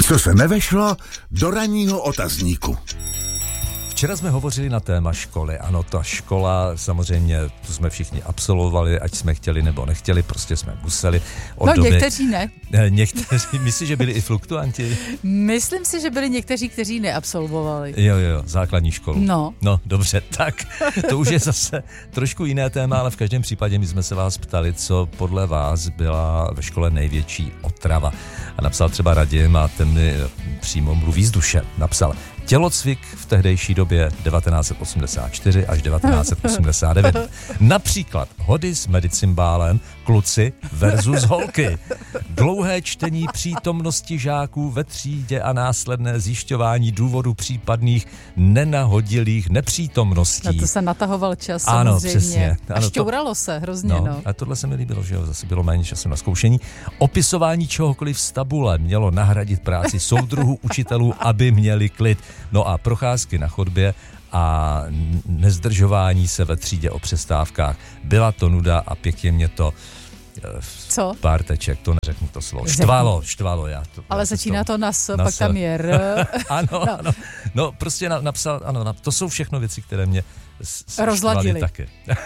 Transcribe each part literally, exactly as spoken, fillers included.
Co se nevešlo do ranního otazníku. Včera jsme hovořili na téma školy. Ano, ta škola, samozřejmě, tu jsme všichni absolvovali, ať jsme chtěli nebo nechtěli, prostě jsme museli. Od no doby... někteří ne. Někteří, myslíš, že byli i fluktuanti? Myslím si, že byli někteří, kteří neabsolvovali. Jo, jo, základní školu. No. No, dobře, tak to už je zase trošku jiné téma, ale v každém případě my jsme se vás ptali, co podle vás byla ve škole největší otrava. A napsal třeba Radim a ten mi přímo mluví z duše. Napsal: tělocvik v tehdejší době devatenáct set osmdesát čtyři až devatenáct set osmdesát devět. Například hody s medicimbálem, kluci versus holky. Dlouhé čtení přítomnosti žáků ve třídě a následné zjišťování důvodu případných nenahodilých nepřítomností. Na to se natahoval čas, ano, samozřejmě. Přesně. Ano, a šťouralo to... se hrozně, no, no. A tohle se mi líbilo, že jo, zase bylo méně času na zkoušení. Opisování čehokoliv z tabule mělo nahradit práci soudruhů učitelů, aby měli klid. No a procházky na chodbě a nezdržování se ve třídě o přestávkách. Byla to nuda a pěkně mě to Co? Pár teček, to neřeknu to slovo. Štvalo, štvalo. Já to, Ale já začíná to na s, na pak s. tam je r. ano, no. ano. No, prostě na, napsal, ano, na, to jsou všechno věci, které mě s, rozladili taky.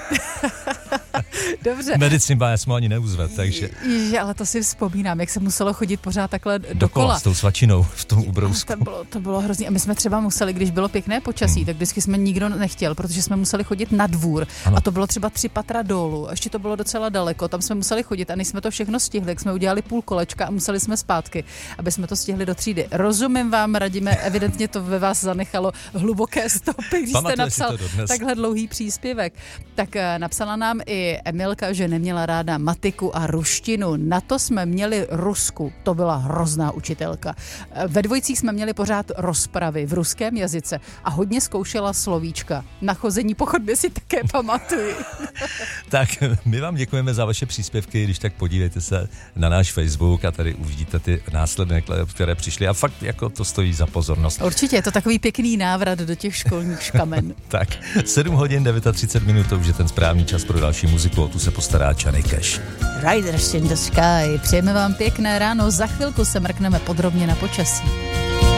Dobře. Medicimba, já jsem ho ani neuzvedl, takže... Ježi, ale to si vzpomínám, jak se muselo chodit pořád takhle dokola. Dokola, s tou svačinou v tom ubrousku. To bylo, to bylo hrozný. A my jsme třeba museli, když bylo pěkné počasí, hmm. tak vždycky jsme nikdo nechtěl, protože jsme museli chodit na dvůr. Ano. A to bylo třeba tři patra dolů. A ještě to bylo docela daleko. Tam jsme museli chodit a než jsme to všechno stihli, jak jsme udělali půl kolečka a museli jsme zpátky, aby jsme to stihli do třídy. Rozumím vám, Radime, evidentně to ve vás zanechalo hluboké stopy, když jste napsal takhle dlouhý příspěvek. Tak napsala nám i Emilka, že neměla ráda matiku a ruštinu. Na to jsme měli Rusku. To byla hrozná učitelka. Ve dvojicích jsme měli pořád rozpravy v ruském jazyce a hodně zkoušela slovíčka. Na chození po chodbě si také pamatuji. Tak my vám děkujeme za vaše příspěvky, když tak podívejte se na náš Facebook a tady uvidíte ty následné, které přišly a fakt jako to stojí za pozornost. Určitě, je to takový pěkný návrat do těch školních škamen. Tak, sedm hodin třicet devět minut, to už je ten správný čas pro další muziku, o tu se postará Johnny Cash. Riders in the Sky, přejeme vám pěkné ráno, za chvilku se mrkneme podrobně na počasí.